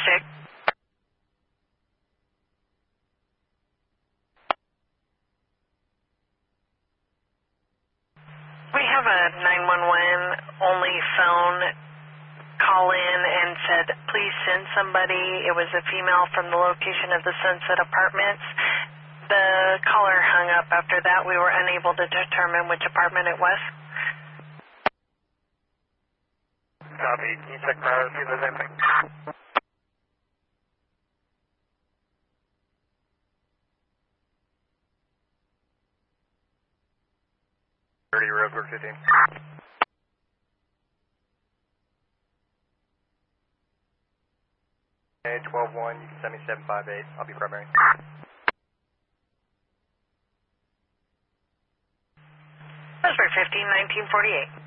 6. We have a 911 only phone call in and said, please send somebody. It was a female from the location of the Sunset Apartments. The caller hung up after that. We were unable to determine which apartment it was. Copy. Can you check my see if there's anything? Roadburg 15. Okay, 12-1, you can send me 758. I'll be primary. Roseburg 15, 1948.